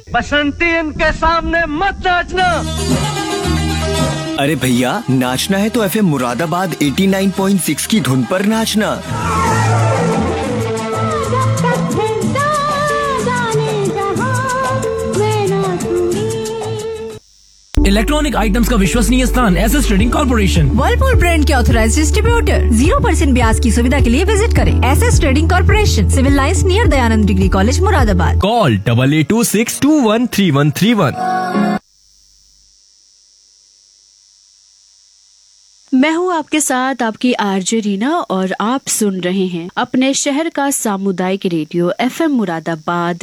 बसंती इनके सामने मत नाचना। अरे भैया, नाचना है तो एफएम मुरादाबाद 89.6 की धुन पर नाचना। इलेक्ट्रॉनिक आइटम्स का विश्वसनीय स्थान SS trading corporation. Whirlpool brand के ऑथराइज्ड डिस्ट्रीब्यूटर। 0% ब्याज की सुविधा के लिए विजिट करें SS trading corporation, civil lines near Dayanand degree college Moradabad. Call 8826213131। मैं हूँ आपके साथ आपकी आरजे रीना और आप सुन रहे हैं अपने शहर का सामुदायिक रेडियो एफएम मुरादाबाद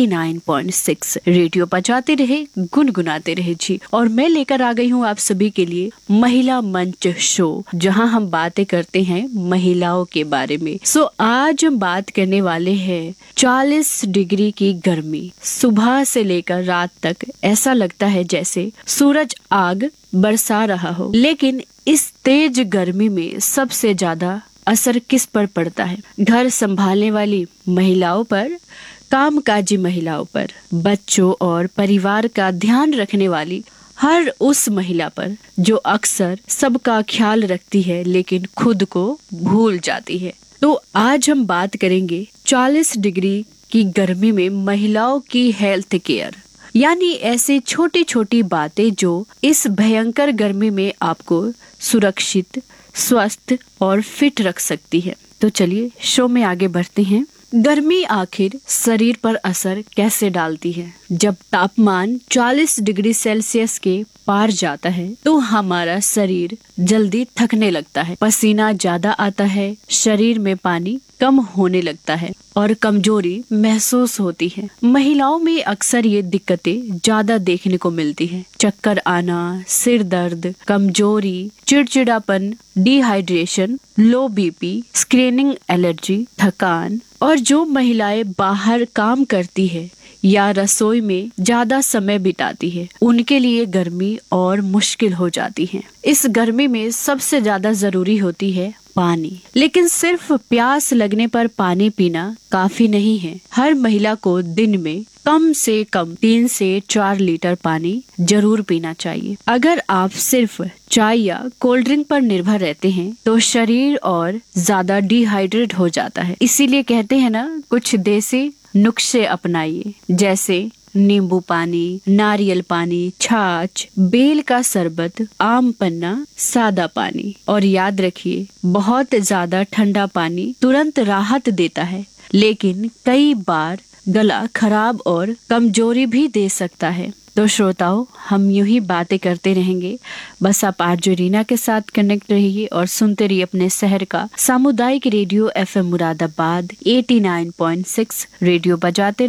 89.6। रेडियो बजाते रहे, गुनगुनाते रहे जी। और मैं लेकर आ गई हूँ आप सभी के लिए महिला मंच शो, जहाँ हम बातें करते हैं महिलाओं के बारे में। आज हम बात करने वाले हैं 40 डिग्री की गर्मी। सुबह से लेकर रात तक ऐसा लगता है जैसे सूरज आग बरसा रहा हो। लेकिन इस तेज गर्मी में सबसे ज्यादा असर किस पर पड़ता है? घर संभालने वाली महिलाओं पर, कामकाजी महिलाओं पर, बच्चों और परिवार का ध्यान रखने वाली हर उस महिला पर जो अक्सर सबका ख्याल रखती है लेकिन खुद को भूल जाती है। तो आज हम बात करेंगे 40 डिग्री की गर्मी में महिलाओं की हेल्थ केयर, यानी ऐसी छोटी छोटी बातें जो इस भयंकर गर्मी में आपको सुरक्षित, स्वस्थ और फिट रख सकती है। तो चलिए शो में आगे बढ़ते हैं। गर्मी आखिर शरीर पर असर कैसे डालती है? जब तापमान 40 डिग्री सेल्सियस के पार जाता है तो हमारा शरीर जल्दी थकने लगता है, पसीना ज्यादा आता है, शरीर में पानी कम होने लगता है और कमजोरी महसूस होती है। महिलाओं में अक्सर ये दिक्कतें ज्यादा देखने को मिलती है। चक्कर आना, सिर दर्द, कमजोरी, चिड़चिड़ापन, डिहाइड्रेशन, लो बीपी, स्क्रीनिंग एलर्जी, थकान। और जो महिलाएं बाहर काम करती है या रसोई में ज्यादा समय बिताती है, उनके लिए गर्मी और मुश्किल हो जाती है। इस गर्मी में सबसे ज्यादा जरूरी होती है पानी। लेकिन सिर्फ प्यास लगने पर पानी पीना काफी नहीं है। हर महिला को दिन में कम से कम 3 से 4 लीटर पानी जरूर पीना चाहिए। अगर आप सिर्फ चाय या कोल्ड ड्रिंक पर निर्भर रहते हैं तो शरीर और ज्यादा डिहाइड्रेट हो जाता है। इसीलिए कहते हैं ना, कुछ देसी नुस्खे अपनाइए, जैसे नींबू पानी, नारियल पानी, छाछ, बेल का शरबत, आम पन्ना, सादा पानी। और याद रखिए, बहुत ज्यादा ठंडा पानी तुरंत राहत देता है, लेकिन कई बार गला खराब और कमजोरी भी दे सकता है। तो श्रोताओं, हम यूं ही बातें करते रहेंगे। बस आप आरजे रीना के साथ कनेक्ट रहिए और सुनते रहिए अपने शहर का सामुदायिक रेडियो एफएम मुरादाबाद 89.6। रेडियो बजाते रहिए।